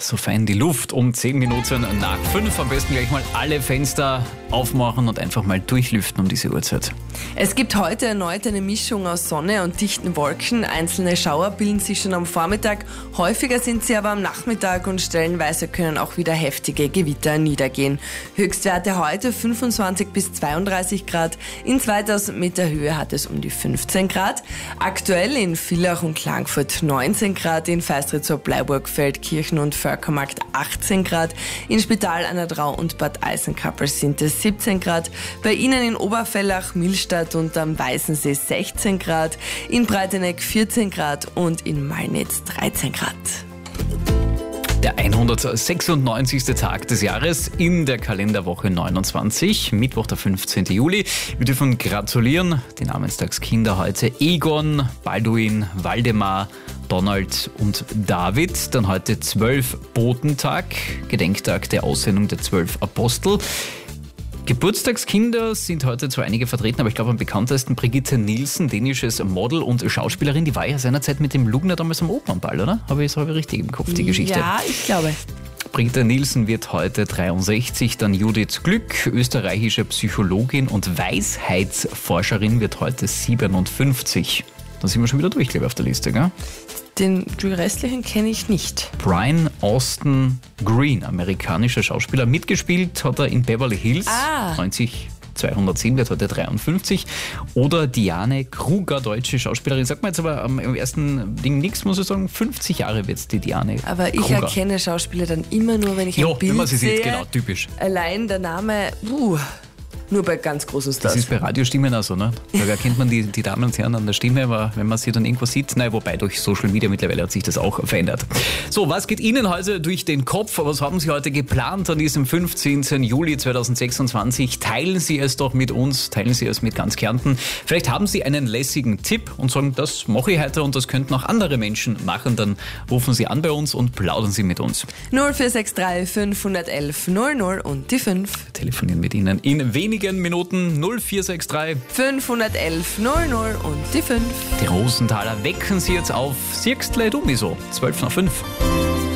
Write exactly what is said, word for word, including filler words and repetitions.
so fein die Luft um zehn Minuten nach fünf. Am besten gleich mal alle Fenster aufmachen und einfach mal durchlüften um diese Uhrzeit. Es gibt heute erneut eine Mischung aus Sonne und dichten Wolken. Einzelne Schauer bilden sich schon am Vormittag. Häufiger sind sie aber am Nachmittag und stellenweise können auch wieder heftige Gewitter niedergehen. Höchstwerte heute fünfundzwanzig bis zweiunddreißig Grad. In zweitausend Meter Höhe hat es um die fünfzehn Grad. Aktuell in Villach und Klagenfurt neunzehn Grad, in Feistritz, Bleiburg, Feldkirchen und Völkermarkt achtzehn Grad. In Spital an der Drau und Bad Eisenkappel sind es siebzehn Grad. Bei Ihnen in Oberfellach, Millstatt und am Weißensee sechzehn Grad. In Breitenegg vierzehn Grad und in Malnitz dreizehn Grad. Der hundertsechsundneunzigste Tag des Jahres in der Kalenderwoche neunundzwanzig, Mittwoch der fünfzehnten Juli. Wir dürfen gratulieren, die Namenstagskinder heute: Egon, Balduin, Waldemar, Donald und David. Dann heute Zwölf-Botentag, Gedenktag der Aussendung der zwölf Apostel. Geburtstagskinder sind heute zwar einige vertreten, aber ich glaube am bekanntesten Brigitte Nielsen, dänisches Model und Schauspielerin. Die war ja seinerzeit mit dem Lugner damals am Opernball, oder? Habe ich es habe ich richtig im Kopf, die Geschichte? Ja, ich glaube. Brigitte Nielsen wird heute dreiundsechzig, dann Judith Glück, österreichische Psychologin und Weisheitsforscherin, wird heute siebenundfünfzig. Dann sind wir schon wieder durch, glaube ich, auf der Liste, gell? Den die restlichen kenne ich nicht. Brian Austin Green, amerikanischer Schauspieler, mitgespielt hat er in Beverly Hills, Ah. neunzig zweihundertzehn, wird heute dreiundfünfzig. Oder Diane Kruger, deutsche Schauspielerin. Sagt man jetzt aber am ersten Ding nichts, muss ich sagen. fünfzig Jahre wird es die Diane Aber ich Kruger. erkenne Schauspieler dann immer nur, wenn ich Ja, ein Bild wenn man sie sehe. sieht, genau, typisch. Allein der Name, uh, nur bei ganz großen Stars. Das ist bei Radiostimmen auch so, ne? Da erkennt man die, die Damen und Herren an der Stimme, aber wenn man sie dann irgendwo sieht, nein, wobei durch Social Media mittlerweile hat sich das auch verändert. So, was geht Ihnen heute durch den Kopf? Was haben Sie heute geplant an diesem fünfzehnten Juli zweitausendsechsundzwanzig? Teilen Sie es doch mit uns, teilen Sie es mit ganz Kärnten. Vielleicht haben Sie einen lässigen Tipp und sagen, das mache ich heute und das könnten auch andere Menschen machen. Dann rufen Sie an bei uns und plaudern Sie mit uns. null vier sechs drei fünf eins eins null null und die fünf. Telefonieren mit Ihnen in wenigen Minuten. null vier sechs drei fünf eins eins null null und die fünf. Die Rosenthaler wecken Sie jetzt auf. Siehst du, du mich so. zwölf nach fünf.